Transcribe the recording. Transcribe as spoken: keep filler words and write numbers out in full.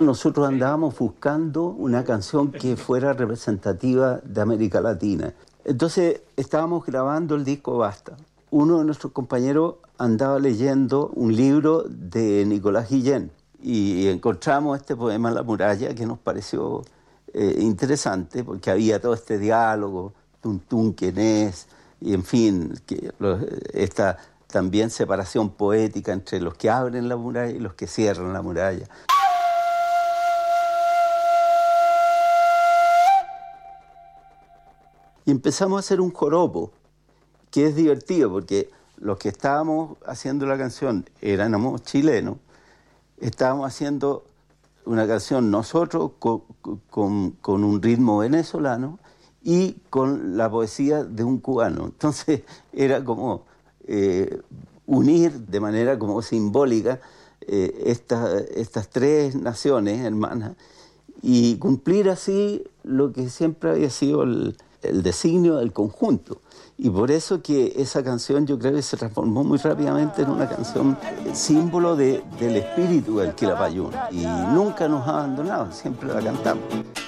Nosotros andábamos buscando una canción que fuera representativa de América Latina. Entonces estábamos grabando el disco Basta. Uno de nuestros compañeros andaba leyendo un libro de Nicolás Guillén y encontramos este poema La muralla que nos pareció eh, interesante porque había todo este diálogo, tuntún, quién es, y en fin, que, esta también separación poética entre los que abren la muralla y los que cierran la muralla. Y empezamos a hacer un joropo, que es divertido, porque los que estábamos haciendo la canción éramos chilenos, estábamos haciendo una canción nosotros con, con, con un ritmo venezolano y con la poesía de un cubano. Entonces era como eh, unir de manera como simbólica eh, esta, estas tres naciones hermanas y cumplir así lo que siempre había sido el... el designio del conjunto. Y por eso que esa canción yo creo que se transformó muy rápidamente en una canción símbolo de, del espíritu del Quilapayún. Y nunca nos ha abandonado, siempre la cantamos.